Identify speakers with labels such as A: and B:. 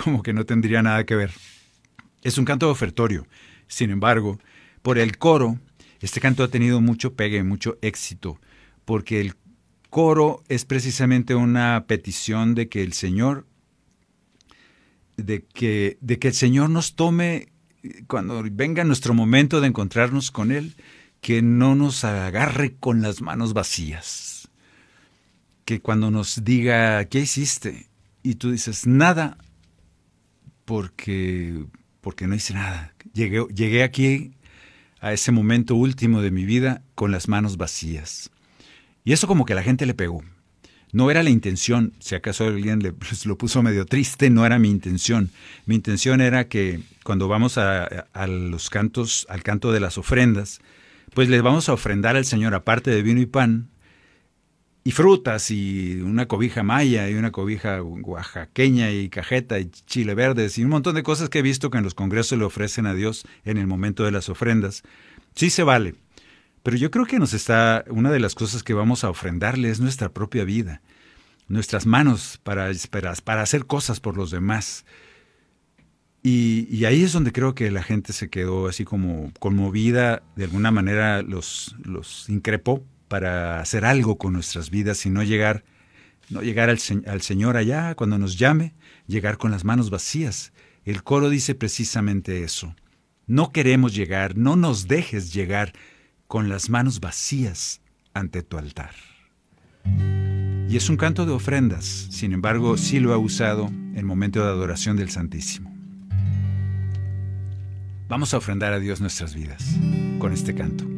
A: como que no tendría nada que ver. Es un canto de ofertorio. Sin embargo, por el coro, este canto ha tenido mucho pegue, mucho éxito, porque el coro es precisamente una petición de que el Señor, de que el Señor nos tome cuando venga nuestro momento de encontrarnos con Él, que no nos agarre con las manos vacías. Que cuando nos diga, ¿qué hiciste? Y tú dices, nada, porque no hice nada. Llegué aquí a ese momento último de mi vida con las manos vacías. Y eso como que a la gente le pegó. No era la intención, si acaso alguien lo puso medio triste, no era mi intención. Mi intención era que cuando vamos a los cantos, al canto de las ofrendas, pues les vamos a ofrendar al Señor, aparte de vino y pan, y frutas, y una cobija maya, y una cobija oaxaqueña, y cajeta, y chile verdes, y un montón de cosas que he visto que en los congresos le ofrecen a Dios en el momento de las ofrendas. Sí se vale. Pero yo creo que una de las cosas que vamos a ofrendarle es nuestra propia vida, nuestras manos para hacer cosas por los demás. Y ahí es donde creo que la gente se quedó así como conmovida, de alguna manera los increpó para hacer algo con nuestras vidas y no llegar al Señor allá cuando nos llame, llegar con las manos vacías. El coro dice precisamente eso. No queremos llegar, no nos dejes llegar con las manos vacías ante tu altar. Y es un canto de ofrendas, sin embargo, sí lo ha usado en momento de adoración del Santísimo. Vamos a ofrendar a Dios nuestras vidas con este canto.